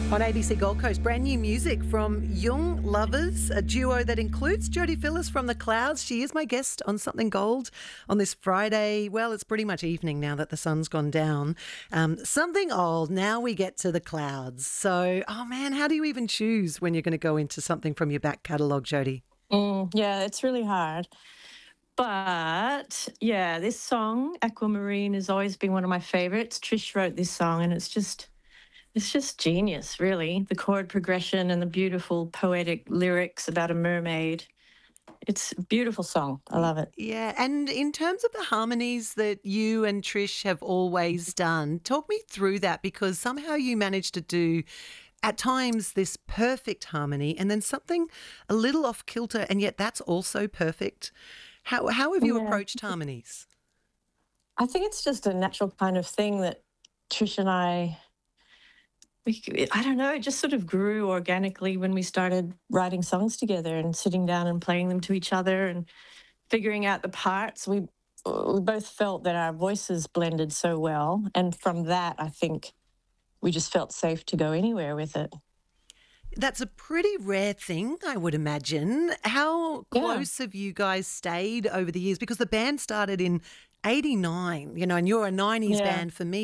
On ABC Gold Coast, brand new music from Young Lovers, a duo that includes Jodie Phillips from The Clouds. She is my guest on Something Gold on this Friday. Well, it's pretty much evening now that the sun's gone down. Something old, now we get to The Clouds. So, oh man, how do you even choose when you're going to go into something from your back catalogue, Jodie? Yeah, it's really hard. But yeah, this song, Aquamarine, has always been one of my favorites. Trish wrote this song and it's just genius, really. The chord progression and the beautiful poetic lyrics about a mermaid. It's a beautiful song. I love it. Yeah, and in terms of the harmonies that you and Trish have always done, talk me through that, because somehow you managed to do at times this perfect harmony and then something a little off kilter, and yet that's also perfect. How have you Yeah. approached harmonies? I think it's just a natural kind of thing that Trish and I don't know, it just sort of grew organically when we started writing songs together and sitting down and playing them to each other and figuring out the parts. We both felt that our voices blended so well, and from that, I think we just felt safe to go anywhere with it. That's a pretty rare thing, I would imagine. How Yeah, close have you guys stayed over the years? Because the band started in 89, and you're a 90s yeah. band for me.